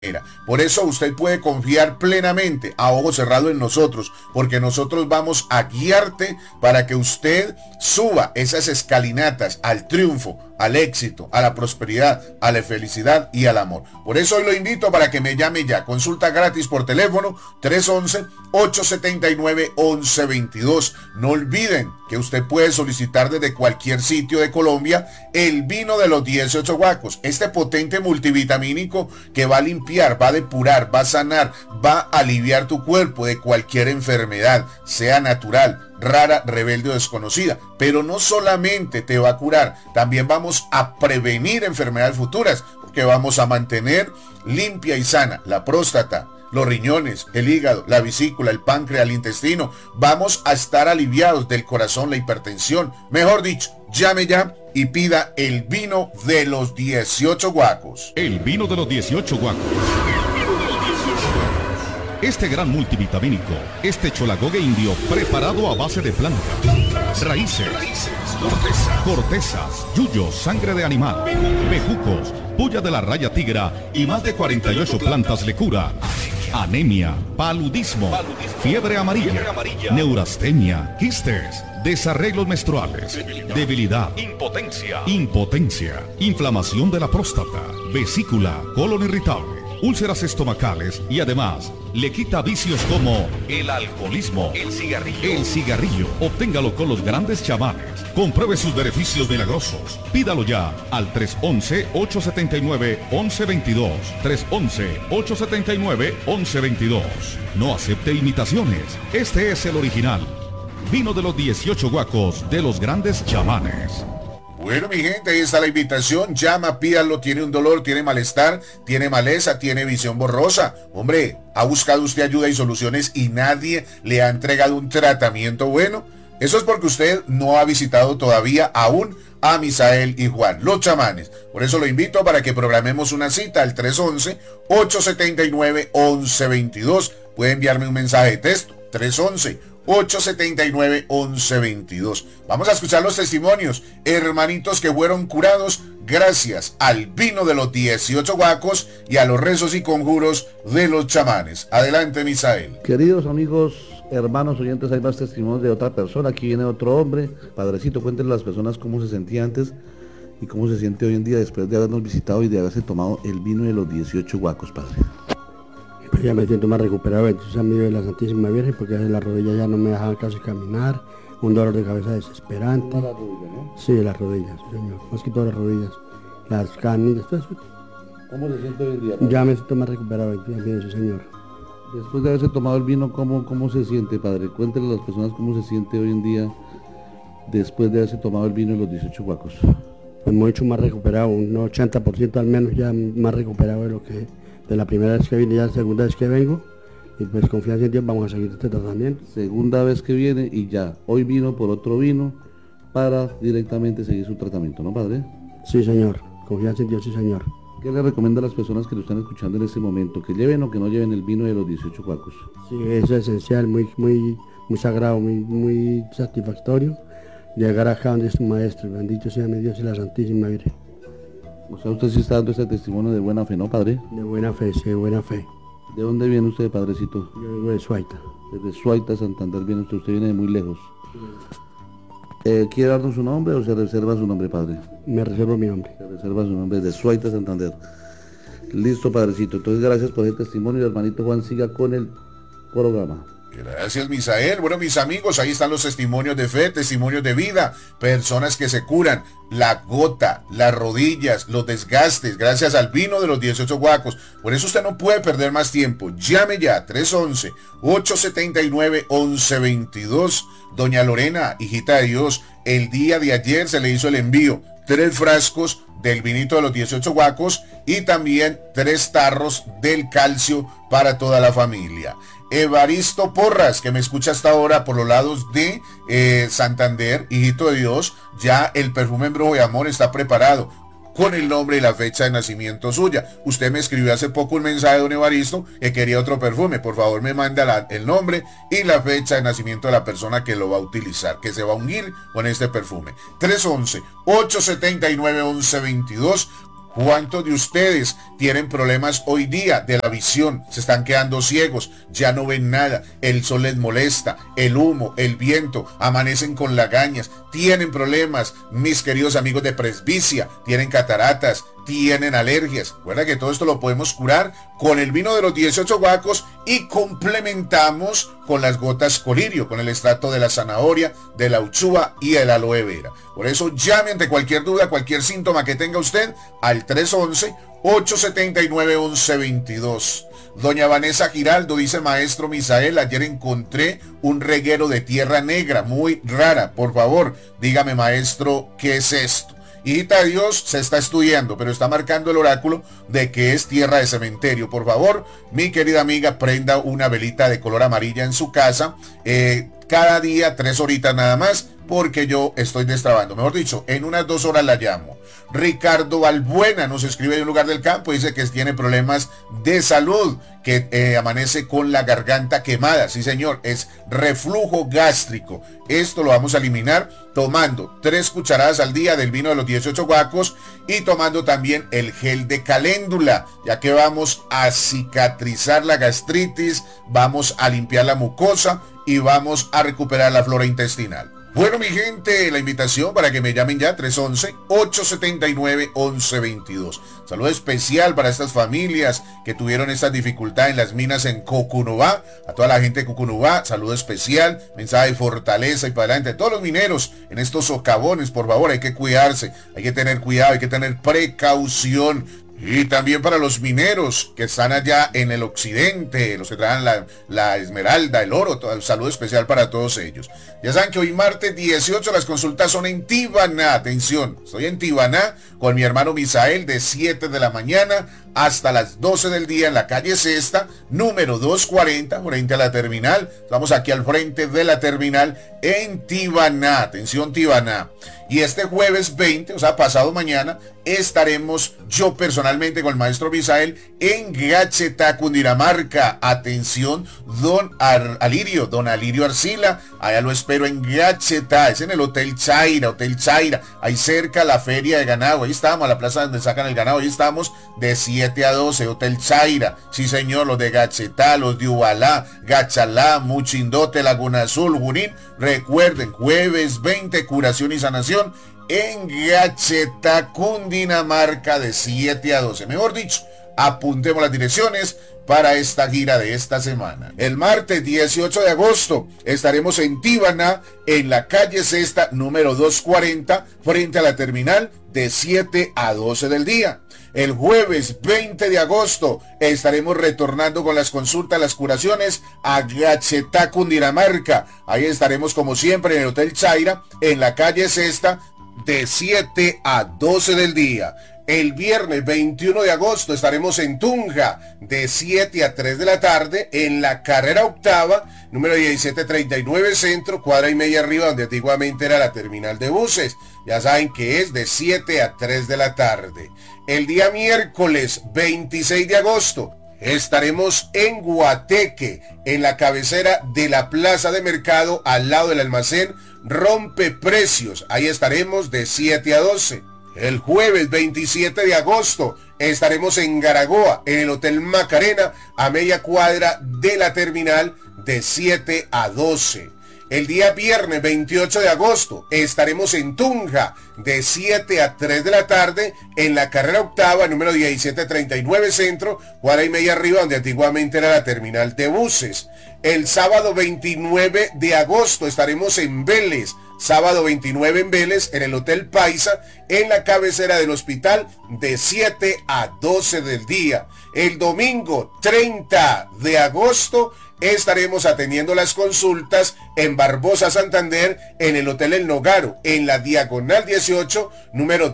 Por eso usted puede confiar plenamente a ojo cerrado en nosotros, porque nosotros vamos a guiarte para que usted suba esas escalinatas al triunfo, al éxito, a la prosperidad, a la felicidad y al amor. Por eso hoy lo invito para que me llame ya. Consulta gratis por teléfono 311-879-1122. No olviden que usted puede solicitar desde cualquier sitio de Colombia el vino de los 18 guacos. Este potente multivitamínico que va a limpiar, va a depurar, va a sanar, va a aliviar tu cuerpo de cualquier enfermedad, sea natural, rara, rebelde o desconocida. Pero no solamente te va a curar, también vamos a prevenir enfermedades futuras, porque vamos a mantener limpia y sana la próstata, los riñones, el hígado, la vesícula, el páncreas, el intestino. Vamos a estar aliviados del corazón, la hipertensión. Mejor dicho, llame ya y pida el vino de los 18 guacos. El vino de los 18 guacos. Este gran multivitamínico, este cholagogue indio preparado a base de planta, raíces, cortezas, yuyos, sangre de animal, bejucos, puya de la raya tigra y más de 48 plantas le cura. Anemia, paludismo, fiebre amarilla, neurastenia, quistes, desarreglos menstruales, debilidad, impotencia, inflamación de la próstata, vesícula, colon irritable, úlceras estomacales y además le quita vicios como el alcoholismo, el cigarrillo. Obténgalo con los grandes chamanes. Compruebe sus beneficios milagrosos. Pídalo ya al 311-879-1122. 311-879-1122. No acepte imitaciones. Este es el original. Vino de los 18 guacos de los grandes chamanes. Bueno, mi gente, ahí está la invitación. Llama, pídalo. Tiene un dolor, tiene malestar, tiene maleza, tiene visión borrosa. Hombre, ¿ha buscado usted ayuda y soluciones y nadie le ha entregado un tratamiento bueno? Eso es porque usted no ha visitado todavía aún a Misael y Juan, los chamanes. Por eso lo invito para que programemos una cita al 311-879-1122. Puede enviarme un mensaje de texto, 311-879-1122. Vamos a escuchar los testimonios, hermanitos que fueron curados gracias al vino de los 18 guacos y a los rezos y conjuros de los chamanes. Adelante, Misael. Queridos amigos, hermanos oyentes, hay más testimonios de otra persona. Aquí viene otro hombre. Padrecito, cuéntenle a las personas cómo se sentía antes y cómo se siente hoy en día después de habernos visitado y de haberse tomado el vino de los 18 guacos, padre. Pues ya me siento más recuperado, entonces a mí de la Santísima Virgen, porque las rodillas ya no me dejaban casi caminar, un dolor de cabeza desesperante. ¿La rodilla, no? Sí, las rodillas, señor, más que todas las rodillas, las canillas, todo eso. ¿Cómo se siente hoy en día, padre? Ya me siento más recuperado, bien, sí, señor. Después de haberse tomado el vino, ¿cómo se siente, padre? Cuéntenle a las personas cómo se siente hoy en día después de haberse tomado el vino de los 18 guacos. Pues mucho más recuperado, un 80% al menos ya más recuperado de lo que de la primera vez que vine, ya la segunda vez que vengo, y pues confianza en Dios vamos a seguir este tratamiento. Segunda vez que viene y ya, hoy vino por otro vino para directamente seguir su tratamiento, ¿no, padre? Sí, señor, confianza en Dios, sí, señor. ¿Qué le recomienda a las personas que lo están escuchando en este momento? ¿Que lleven o que no lleven el vino de los 18 guacos? Sí, eso es esencial, muy sagrado, muy satisfactorio, llegar acá donde es tu maestro, bendito sea mi Dios y la Santísima Virgen. O sea, usted sí está dando este testimonio de buena fe, ¿no, padre? De buena fe, sí, de buena fe. ¿De dónde viene usted, padrecito? Yo vengo de Suaita. Desde Suaita, Santander, viene usted viene de muy lejos. ¿Quiere darnos su nombre o se reserva su nombre, padre? Me reservo mi nombre. Se reserva su nombre, de Suaita, Santander. Listo, padrecito. Entonces, gracias por el testimonio. Hermanito Juan, siga con el programa. Gracias, Misael. Bueno, mis amigos, ahí están los testimonios de fe, testimonios de vida, personas que se curan, la gota, las rodillas, los desgastes, gracias al vino de los 18 guacos. Por eso usted no puede perder más tiempo. Llame ya, 311-879-1122. Doña Lorena, hijita de Dios, el día de ayer se le hizo el envío. 3 frascos del vinito de los 18 guacos y también 3 tarros del calcio para toda la familia. Evaristo Porras, que me escucha hasta ahora por los lados de Santander, hijito de Dios, ya el perfume Embrujo de Amor está preparado con el nombre y la fecha de nacimiento suya. Usted me escribió hace poco un mensaje, don Evaristo, que quería otro perfume. Por favor, me manda el nombre y la fecha de nacimiento de la persona que lo va a utilizar, que se va a ungir con este perfume. 311-879-1122. ¿Cuántos de ustedes tienen problemas hoy día de la visión? Se están quedando ciegos, ya no ven nada, el sol les molesta, el humo, el viento, amanecen con lagañas, tienen problemas, mis queridos amigos de presbicia, tienen cataratas, tienen alergias. Recuerda que todo esto lo podemos curar con el vino de los 18 guacos y complementamos con las gotas colirio, con el extracto de la zanahoria, de la uchúa y el aloe vera. Por eso llame ante cualquier duda, cualquier síntoma que tenga usted al 311-879-1122. Doña Vanessa Giraldo dice: maestro Misael, ayer encontré un reguero de tierra negra muy rara. Por favor, dígame, maestro, ¿qué es esto? Hijita de Dios, se está estudiando, pero está marcando el oráculo de que es tierra de cementerio. Por favor, mi querida amiga, prenda una velita de color amarilla en su casa, cada día 3 horitas nada más, porque yo estoy destrabando. Mejor dicho, en unas 2 horas la llamo. Ricardo Balbuena nos escribe de un lugar del campo, dice que tiene problemas de salud, que amanece con la garganta quemada. Sí, señor, es reflujo gástrico. Esto lo vamos a eliminar tomando 3 cucharadas al día del vino de los 18 guacos y tomando también el gel de caléndula, ya que vamos a cicatrizar la gastritis, vamos a limpiar la mucosa y vamos a recuperar la flora intestinal. Bueno, mi gente, la invitación para que me llamen ya, 311-879-1122. Saludo especial para estas familias que tuvieron esta dificultad en las minas en Cocunubá. A toda la gente de Cocunubá, saludo especial, mensaje de fortaleza y para adelante. Todos los mineros en estos socavones, por favor, hay que cuidarse, hay que tener cuidado, hay que tener precaución. Y también para los mineros que están allá en el occidente, los que traen la esmeralda, el oro, todo, saludo especial para todos ellos. Ya saben que hoy martes 18 las consultas son en Tibaná. Atención, estoy en Tibaná con mi hermano Misael de 7 de la mañana hasta las 12 del día en la calle Sexta, número 240, frente a la terminal. Estamos aquí al frente de la terminal en Tibaná. Atención, Tibaná. Y este jueves 20, o sea, pasado mañana, estaremos yo personalmente con el maestro Misael en Gachetá, Cundinamarca. Atención, don Alirio Arcila, allá lo espero en Gachetá, es en el Hotel Chaira, ahí cerca la feria de ganado, ahí estamos, a la plaza donde sacan el ganado, ahí estamos de 7 a 12, Hotel Chaira. Sí, señor, los de Gachetá, los de Ubalá, Gachalá, Muchindote, Laguna Azul, Junín. Recuerden, jueves 20, curación y sanación en Gachetá, Cundinamarca, de 7 a 12. Mejor dicho, apuntemos las direcciones para esta gira de esta semana. El martes 18 de agosto estaremos en Tibaná, en la calle Sexta, número 240, frente a la terminal, de 7 a 12 del día. El jueves 20 de agosto estaremos retornando con las consultas, las curaciones a Gachetá, Cundinamarca. Ahí estaremos como siempre en el Hotel Chaira, en la calle Sexta, de 7 a 12 del día. El viernes 21 de agosto estaremos en Tunja, de 7 a 3 de la tarde, en la carrera octava, número 1739 Centro, cuadra y media arriba, donde antiguamente era la terminal de buses. Ya saben que es de 7 a 3 de la tarde. El día miércoles 26 de agosto estaremos en Guateque, en la cabecera de la plaza de mercado, al lado del almacén Rompeprecios. Ahí estaremos de 7 a 12. El jueves 27 de agosto estaremos en Garagoa, en el Hotel Macarena, a media cuadra de la terminal, de 7 a 12. El día viernes 28 de agosto estaremos en Tunja, de 7 a 3 de la tarde, en la carrera octava, número 1739 Centro, cuadra y media arriba, donde antiguamente era la terminal de buses. El sábado 29 de agosto estaremos en Vélez, sábado 29 en Vélez, en el Hotel Paisa, en la cabecera del hospital, de 7 a 12 del día. El domingo 30 de agosto estaremos atendiendo las consultas en Barbosa, Santander, en el Hotel El Nogaro, en la diagonal 18, número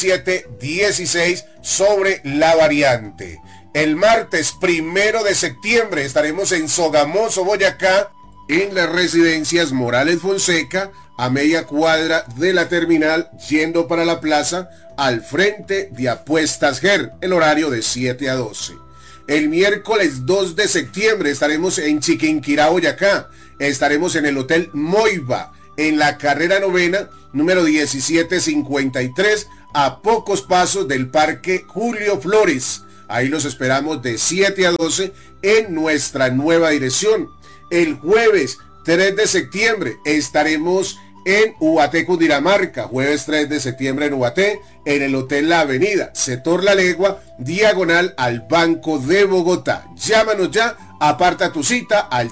1716, sobre la variante. El martes 1 de septiembre estaremos en Sogamoso, Boyacá, en las residencias Morales Fonseca, a media cuadra de la terminal, yendo para la plaza, al frente de Apuestas GER, el horario de 7 a 12. El miércoles 2 de septiembre estaremos en Chiquinquirá, Boyacá. Estaremos en el Hotel Moiva, en la carrera novena, número 1753, a pocos pasos del Parque Julio Flores. Ahí los esperamos de 7 a 12 en nuestra nueva dirección. El jueves 3 de septiembre estaremos en Ubaté, Cundinamarca. Jueves 3 de septiembre en Ubaté, en el Hotel La Avenida, sector La Legua, diagonal al Banco de Bogotá. Llámanos ya, aparta tu cita al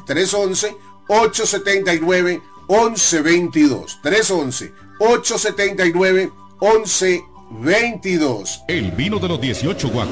311-879-1122. 311-879-1122. El vino de los 18 guacos.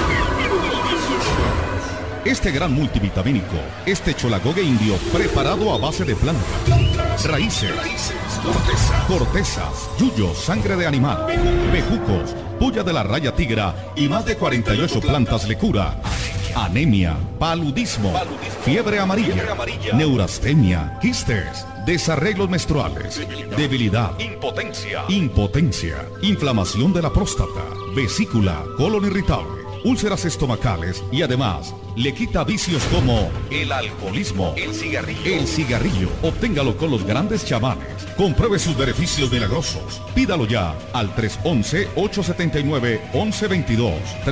Este gran multivitamínico, este cholagogue indio preparado a base de plantas, raíces, cortezas, yuyos, sangre de animal, bejucos, puya de la raya tigra y más de 48 plantas le cura. Anemia, paludismo, fiebre amarilla, neurastenia, quistes, desarreglos menstruales, debilidad, impotencia, inflamación de la próstata, vesícula, colon irritable, úlceras estomacales y además le quita vicios como el alcoholismo, el cigarrillo. Obténgalo con los grandes chamanes. Compruebe sus beneficios milagrosos. Pídalo ya al 311-879-1122.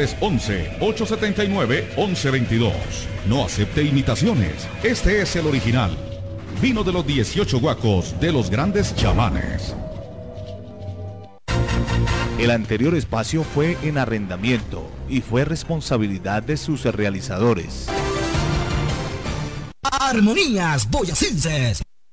311-879-1122. No acepte imitaciones. Este es el original. Vino de los 18 guacos de los grandes chamanes. El anterior espacio fue en arrendamiento y fue responsabilidad de sus realizadores. Armonías Boyacenses.